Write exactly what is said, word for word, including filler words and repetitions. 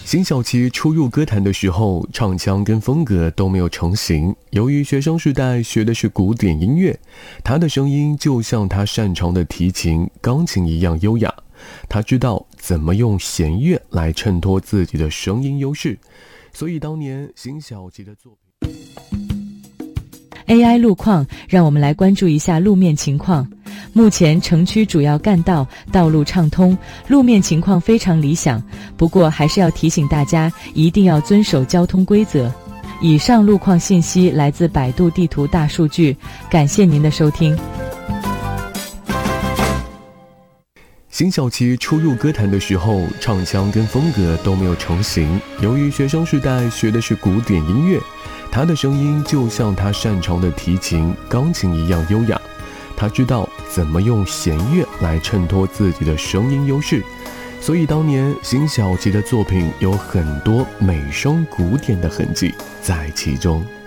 辛晓琪初入歌坛的时候，唱腔跟风格都没有成型。由于学生时代学的是古典音乐，她的声音就像她擅长的提琴、钢琴一样优雅。她知道怎么用弦乐来衬托自己的声音优势，所以当年辛晓琪的作品。 A I 路况，让我们来关注一下路面情况。目前城区主要干道道路畅通，路面情况非常理想，不过还是要提醒大家一定要遵守交通规则。以上路况信息来自百度地图大数据，感谢您的收听。 辛晓琪初入歌坛的时候，唱腔跟风格都没有成型。由于学生时代学的是古典音乐，她的声音就像她擅长的提琴、钢琴一样优雅。她知道怎么用弦乐来衬托自己的声音优势，所以当年辛晓琪的作品有很多美声古典的痕迹在其中。